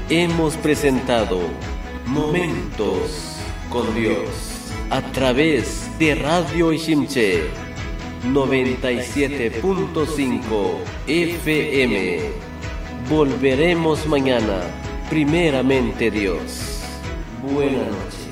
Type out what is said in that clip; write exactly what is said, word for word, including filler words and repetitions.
hemos presentado Momentos con Dios a través de Radio Ishimche noventa y siete punto cinco F M. Volveremos mañana, primeramente Dios. Buenas noches.